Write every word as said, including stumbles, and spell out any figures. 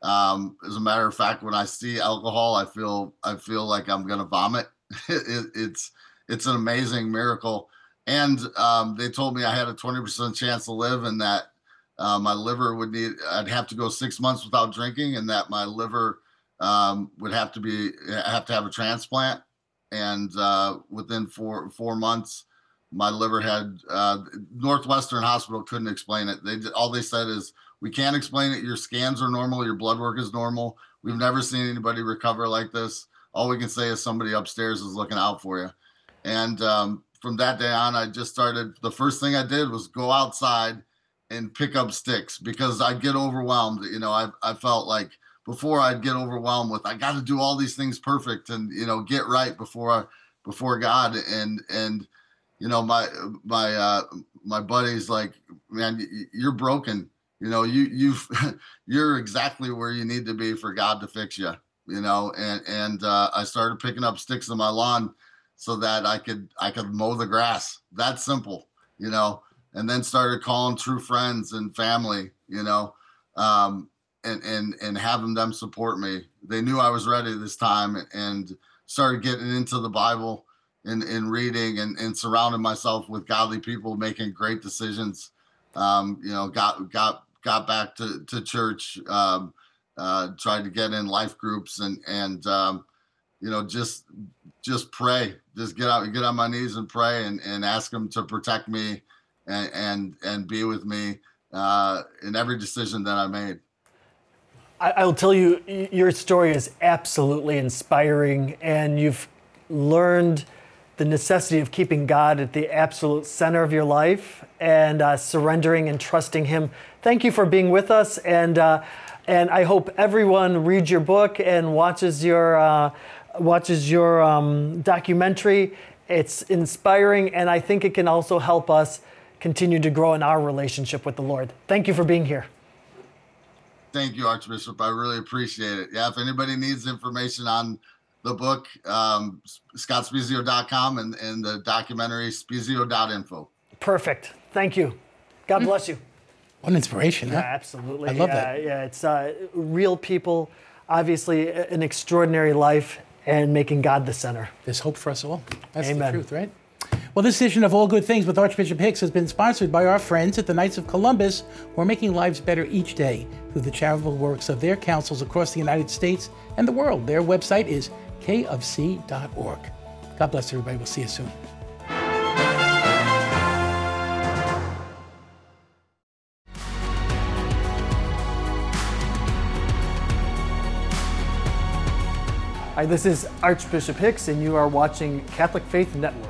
Um, as a matter of fact, when I see alcohol, I feel I feel like I'm gonna vomit. it, it's it's an amazing miracle. And um, they told me I had a twenty percent chance to live, and that uh, my liver would need I'd have to go six months without drinking, and that my liver um, would have to be have to have a transplant. And uh, within four four months, my liver had uh, Northwestern Hospital couldn't explain it. They did, all they said is, we can't explain it. Your scans are normal. Your blood work is normal. We've never seen anybody recover like this. All we can say is somebody upstairs is looking out for you. And um, from that day on, I just started. The first thing I did was go outside and pick up sticks, because I'd get overwhelmed. You know, I I felt like before I'd get overwhelmed with, I got to do all these things perfect and, you know, get right before I, before God. And, and, you know, my, my, uh, my buddy's like, man, you're broken. You know, you, you've, you're exactly where you need to be for God to fix you, you know? And, and, uh, I started picking up sticks on my lawn so that I could, I could mow the grass. That simple, you know, and then started calling true friends and family, you know, um, and, and, and having them support me. They knew I was ready this time, and started getting into the Bible and, and reading and, and surrounding myself with godly people making great decisions. Um, you know, got, got, got back to, to church, um, uh, tried to get in life groups, and, and, um, you know, just, just pray, just get out, get on my knees and pray, and, and ask him to protect me and, and, and be with me, uh, in every decision that I made. I will tell you, your story is absolutely inspiring, and you've learned the necessity of keeping God at the absolute center of your life, and uh, surrendering and trusting Him. Thank you for being with us, and uh, and I hope everyone reads your book and watches your uh, watches your um, documentary. It's inspiring, and I think it can also help us continue to grow in our relationship with the Lord. Thank you for being here. Thank you, Archbishop. I really appreciate it. Yeah, if anybody needs information on the book, um, scott spiezio dot com, and, and the documentary, spiezio dot info. Perfect. Thank you. God bless you. What an inspiration, huh? Yeah, absolutely. I love yeah, that. Yeah, it's uh, real people, obviously an extraordinary life, and making God the center. There's hope for us all. That's Amen. the truth, right? Well, this edition of All Good Things with Archbishop Hicks has been sponsored by our friends at the Knights of Columbus, who are making lives better each day through the charitable works of their councils across the United States and the world. Their website is k of c dot org. God bless everybody. We'll see you soon. Hi, this is Archbishop Hicks, and you are watching Catholic Faith Network.